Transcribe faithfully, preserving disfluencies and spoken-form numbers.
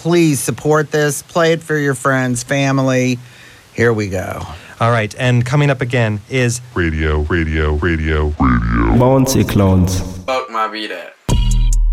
please support this. Play it for your friends, family. Here we go. All right, and coming up again is Radio, radio, radio, radio. Bouncy Clones. Fuck my vida.